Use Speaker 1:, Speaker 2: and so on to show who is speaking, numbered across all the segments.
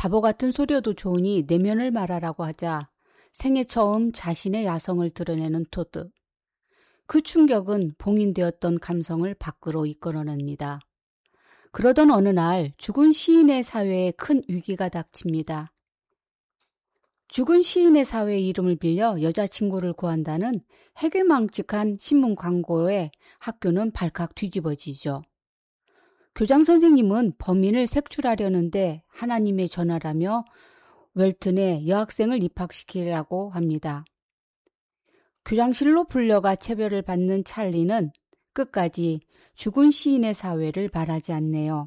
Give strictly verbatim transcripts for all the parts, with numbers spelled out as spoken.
Speaker 1: 바보 같은 소리여도 좋으니 내면을 말하라고 하자 생애 처음 자신의 야성을 드러내는 토드. 그 충격은 봉인되었던 감성을 밖으로 이끌어냅니다. 그러던 어느 날 죽은 시인의 사회에 큰 위기가 닥칩니다. 죽은 시인의 사회의 이름을 빌려 여자친구를 구한다는 해괴망측한 신문 광고에 학교는 발칵 뒤집어지죠. 교장 선생님은 범인을 색출하려는데 하나님의 전화라며 웰튼에 여학생을 입학시키라고 합니다. 교장실로 불려가 체벌을 받는 찰리는 끝까지 죽은 시인의 사회를 바라지 않네요.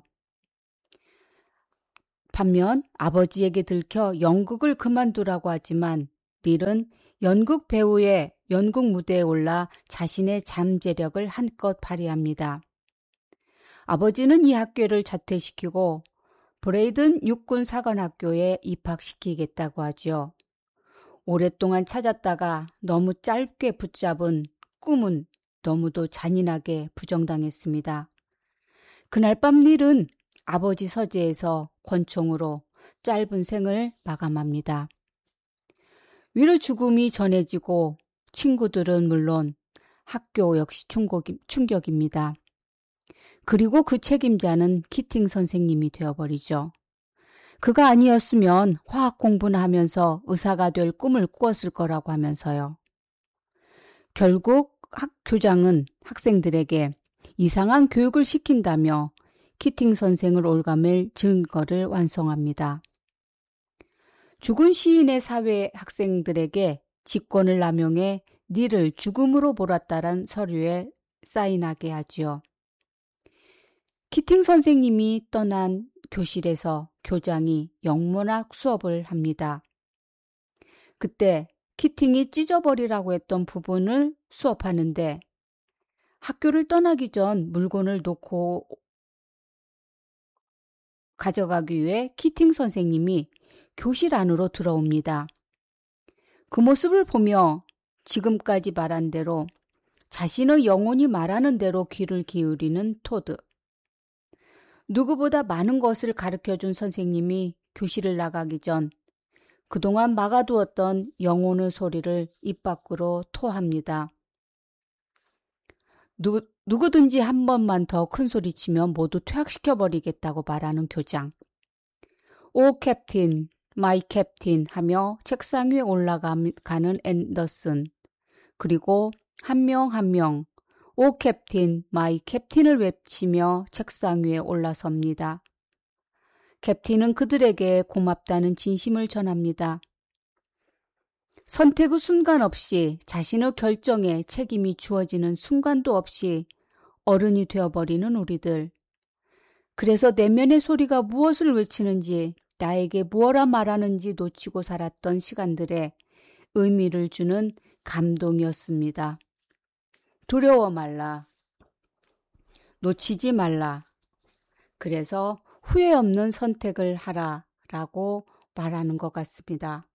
Speaker 1: 반면 아버지에게 들켜 연극을 그만두라고 하지만 닐은 연극 배우의 연극 무대에 올라 자신의 잠재력을 한껏 발휘합니다. 아버지는 이 학교를 자퇴시키고 브레이든 육군 사관학교에 입학시키겠다고 하죠. 오랫동안 찾았다가 너무 짧게 붙잡은 꿈은 너무도 잔인하게 부정당했습니다. 그날 밤 닐은 아버지 서재에서 권총으로 짧은 생을 마감합니다. 위로 죽음이 전해지고 친구들은 물론 학교 역시 충격입니다. 그리고 그 책임자는 키팅 선생님이 되어버리죠. 그가 아니었으면 화학 공부나 하면서 의사가 될 꿈을 꾸었을 거라고 하면서요. 결국 학교장은 학생들에게 이상한 교육을 시킨다며 키팅 선생을 올가맬 증거를 완성합니다. 죽은 시인의 사회 학생들에게 직권을 남용해 닐을 죽음으로 몰았다란 서류에 사인하게 하지요. 키팅 선생님이 떠난 교실에서 교장이 영문학 수업을 합니다. 그때 키팅이 찢어버리라고 했던 부분을 수업하는데 학교를 떠나기 전 물건을 놓고 가져가기 위해 키팅 선생님이 교실 안으로 들어옵니다. 그 모습을 보며 지금까지 말한 대로 자신의 영혼이 말하는 대로 귀를 기울이는 토드. 누구보다 많은 것을 가르쳐준 선생님이 교실을 나가기 전 그동안 막아두었던 영혼의 소리를 입 밖으로 토합니다. 누, 누구든지 한 번만 더 큰 소리 치면 모두 퇴학시켜버리겠다고 말하는 교장. 오 캡틴, 마이 캡틴 하며 책상 위에 올라가는 앤더슨. 그리고 한 명 한 명 오 캡틴, 마이 캡틴을 외치며 책상 위에 올라섭니다. 캡틴은 그들에게 고맙다는 진심을 전합니다. 선택의 순간 없이 자신의 결정에 책임이 주어지는 순간도 없이 어른이 되어버리는 우리들. 그래서 내면의 소리가 무엇을 외치는지 나에게 무엇라 말하는지 놓치고 살았던 시간들에 의미를 주는 감동이었습니다. 두려워 말라. 놓치지 말라. 그래서 후회 없는 선택을 하라 라고 말하는 것 같습니다.